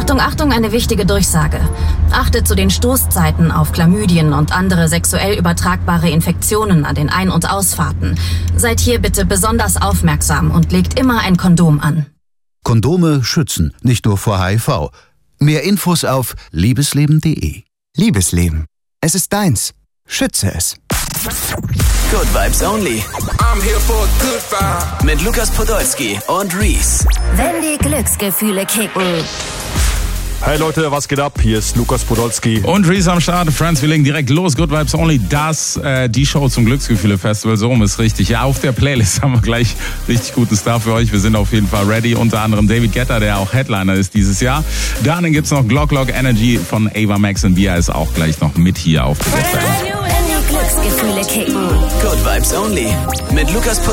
Achtung, Achtung, eine wichtige Durchsage. Achtet zu den Stoßzeiten auf Chlamydien und andere sexuell übertragbare Infektionen an den Ein- und Ausfahrten. Seid hier bitte besonders aufmerksam und legt immer ein Kondom an. Kondome schützen, nicht nur vor HIV. Mehr Infos auf liebesleben.de. Liebesleben. Es ist deins. Schütze es. Good Vibes Only. I'm here for a good vibe. Mit Lukas Podolski und Reese. Wenn die Glücksgefühle kicken. Hey Leute, was geht ab? Hier ist Lukas Podolski. Und Reese am Start. Friends, wir legen direkt los. Good Vibes Only, die Show zum Glücksgefühle-Festival. So ist richtig. Ja, auf der Playlist haben wir gleich richtig guten Stuff für euch. Wir sind auf jeden Fall ready. Unter anderem David Guetta, der auch Headliner ist dieses Jahr. Dann gibt's noch Glock Energy von Ava Max und Bia ist auch gleich noch mit hier auf der Wenn die Glücksgefühle kicken. Good Vibes Only. Mit Lukas Podolski